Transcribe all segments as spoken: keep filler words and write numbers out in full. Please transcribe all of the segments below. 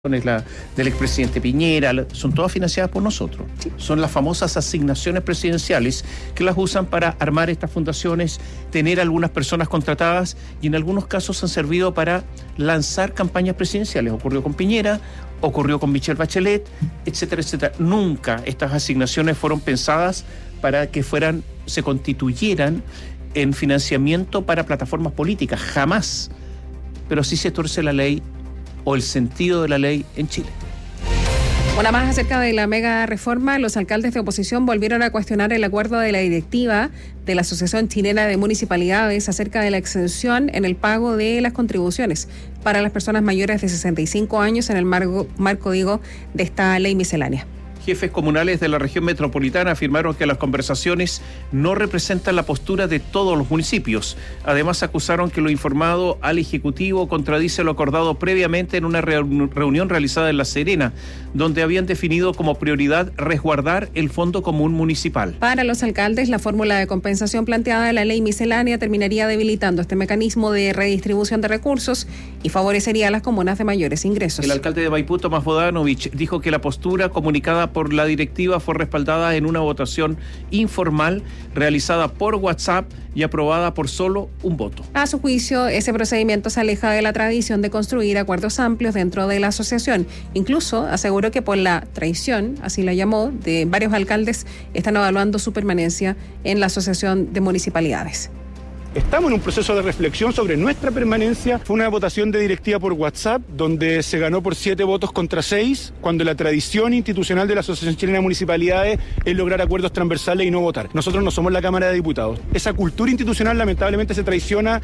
La, del expresidente Piñera, son todas financiadas por nosotros. Sí. Son las famosas asignaciones presidenciales que las usan para armar estas fundaciones, tener algunas personas contratadas y en algunos casos han servido para lanzar campañas presidenciales. Ocurrió con Piñera, ocurrió con Michelle Bachelet, etcétera, etcétera. Nunca estas asignaciones fueron pensadas para que fueran, se constituyeran en financiamiento para plataformas políticas, jamás. Pero sí se torce la ley o el sentido de la ley en Chile. Una más acerca de la mega reforma. Los alcaldes de oposición volvieron a cuestionar el acuerdo de la directiva de la Asociación Chilena de Municipalidades acerca de la exención en el pago de las contribuciones para las personas mayores de sesenta y cinco años en el marco, marco digo, de esta ley miscelánea. Jefes comunales de la región metropolitana afirmaron que las conversaciones no representan la postura de todos los municipios. Además, acusaron que lo informado al Ejecutivo contradice lo acordado previamente en una reunión realizada en La Serena, donde habían definido como prioridad resguardar el Fondo Común Municipal. Para los alcaldes, la fórmula de compensación planteada en la ley miscelánea terminaría debilitando este mecanismo de redistribución de recursos y favorecería a las comunas de mayores ingresos. El alcalde de Maipú, Tomás Bodanovich, dijo que la postura comunicada por la directiva fue respaldada en una votación informal realizada por WhatsApp y aprobada por solo un voto. A su juicio, ese procedimiento se aleja de la tradición de construir acuerdos amplios dentro de la asociación. Incluso aseguró que por la traición, así la llamó, de varios alcaldes, están evaluando su permanencia en la Asociación de Municipalidades. Estamos en un proceso de reflexión sobre nuestra permanencia. Fue una votación de directiva por WhatsApp, donde se ganó por siete votos contra seis, cuando la tradición institucional de la Asociación Chilena de Municipalidades es lograr acuerdos transversales y no votar. Nosotros no somos la Cámara de Diputados. Esa cultura institucional lamentablemente se traiciona.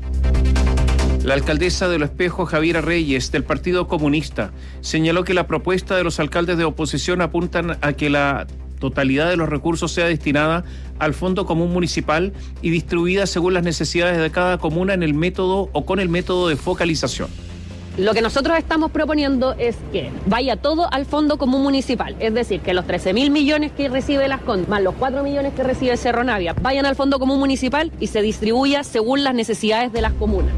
La alcaldesa de Los Espejos, Javiera Reyes, del Partido Comunista, señaló que la propuesta de los alcaldes de oposición apuntan a que la totalidad de los recursos sea destinada al Fondo Común Municipal y distribuida según las necesidades de cada comuna en el método o con el método de focalización. Lo que nosotros estamos proponiendo es que vaya todo al Fondo Común Municipal, es decir, que los trece mil millones que recibe Las Condes, más los cuatro millones que recibe Cerro Navia, vayan al Fondo Común Municipal y se distribuya según las necesidades de las comunas.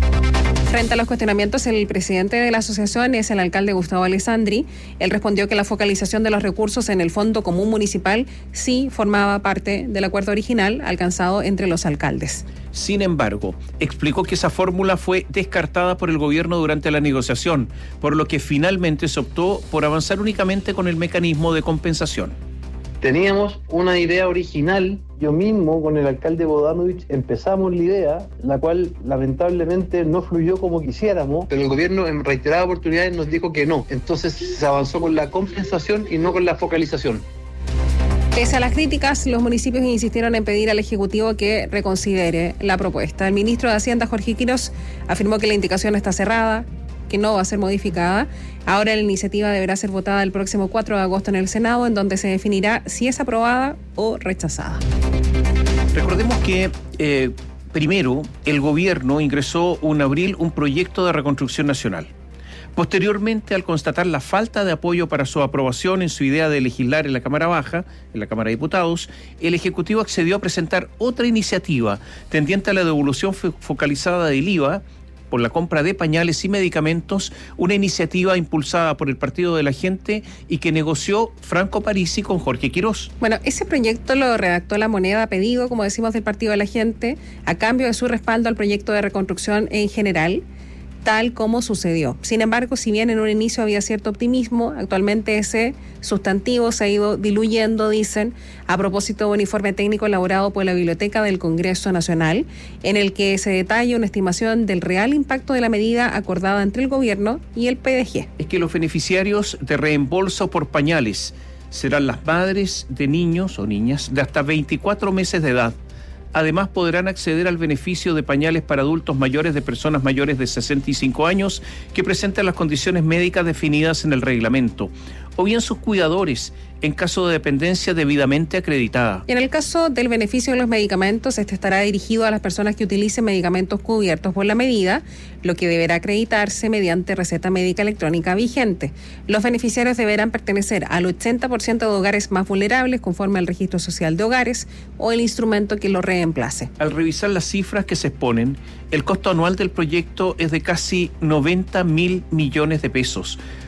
Frente a los cuestionamientos, el presidente de la asociación es el alcalde Gustavo Alessandri. Él respondió que la focalización de los recursos en el Fondo Común Municipal sí formaba parte del acuerdo original alcanzado entre los alcaldes. Sin embargo, explicó que esa fórmula fue descartada por el gobierno durante la negociación, por lo que finalmente se optó por avanzar únicamente con el mecanismo de compensación. Teníamos una idea original, yo mismo con el alcalde Bodanovich empezamos la idea, la cual lamentablemente no fluyó como quisiéramos, pero el gobierno en reiteradas oportunidades nos dijo que no, entonces se avanzó con la compensación y no con la focalización. Pese a las críticas, los municipios insistieron en pedir al Ejecutivo que reconsidere la propuesta. El ministro de Hacienda, Jorge Quiroz, afirmó que la indicación está cerrada, que no va a ser modificada. Ahora la iniciativa deberá ser votada el próximo cuatro de agosto en el Senado, en donde se definirá si es aprobada o rechazada. Recordemos que eh, primero el gobierno ingresó en abril un proyecto de reconstrucción nacional. Posteriormente, al constatar la falta de apoyo para su aprobación en su idea de legislar en la Cámara Baja, en la Cámara de Diputados, el Ejecutivo accedió a presentar otra iniciativa tendiente a la devolución focalizada del I V A por la compra de pañales y medicamentos, una iniciativa impulsada por el Partido de la Gente y que negoció Franco Parisi con Jorge Quiroz. Bueno, ese proyecto lo redactó La Moneda a pedido, como decimos, del Partido de la Gente, a cambio de su respaldo al proyecto de reconstrucción en general, tal como sucedió. Sin embargo, si bien en un inicio había cierto optimismo, actualmente ese sustantivo se ha ido diluyendo, dicen, a propósito de un informe técnico elaborado por la Biblioteca del Congreso Nacional, en el que se detalla una estimación del real impacto de la medida acordada entre el gobierno y el P D G. Es que los beneficiarios de reembolso por pañales serán las madres de niños o niñas de hasta veinticuatro meses de edad. Además, podrán acceder al beneficio de pañales para adultos mayores de personas mayores de sesenta y cinco años que presenten las condiciones médicas definidas en el reglamento, o bien sus cuidadores, en caso de dependencia debidamente acreditada. Y en el caso del beneficio de los medicamentos, este estará dirigido a las personas que utilicen medicamentos cubiertos por la medida, lo que deberá acreditarse mediante receta médica electrónica vigente. Los beneficiarios deberán pertenecer al ochenta por ciento de hogares más vulnerables conforme al Registro Social de Hogares o el instrumento que lo reemplace. Al revisar las cifras que se exponen, el costo anual del proyecto es de casi noventa mil millones de pesos.